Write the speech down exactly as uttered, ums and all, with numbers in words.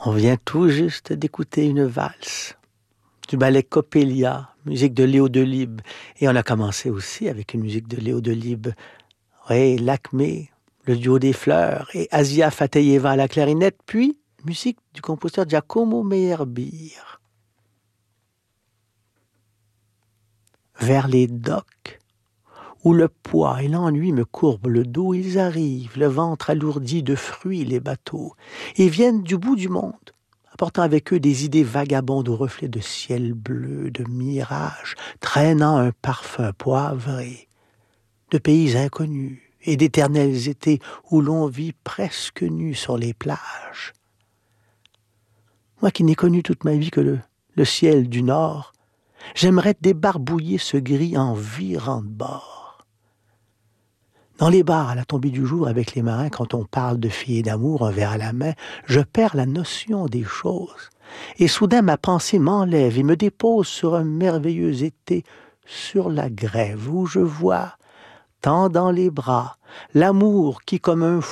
On vient tout juste d'écouter une valse du ballet Coppelia, musique de Léo Delibes. Et on a commencé aussi avec une musique de Léo Delibes. Oui, Lakmé, le duo des fleurs, et Asia Fateyeva à la clarinette, puis musique du compositeur Giacomo Meyerbeer. Vers les docks, où le poids et l'ennui me courbent le dos, ils arrivent, le ventre alourdi de fruits les bateaux, et viennent du bout du monde, apportant avec eux des idées vagabondes aux reflets de ciel bleu, de mirages, traînant un parfum poivré, de pays inconnus et d'éternels étés où l'on vit presque nu sur les plages. Moi qui n'ai connu toute ma vie que le, le ciel du nord, j'aimerais débarbouiller ce gris envirant de bord. Dans les bars à la tombée du jour avec les marins, quand on parle de filles et d'amour, un verre à la main, je perds la notion des choses. Et soudain ma pensée m'enlève et me dépose sur un merveilleux été, sur la grève, où je vois, tendant les bras, l'amour qui comme un